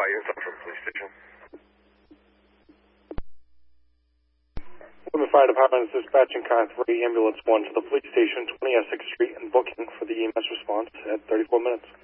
units up from the police station. Women Fire Department is dispatching car 3, ambulance 1 to the police station, 20 Essex Street, and booking for the EMS response at 34 minutes.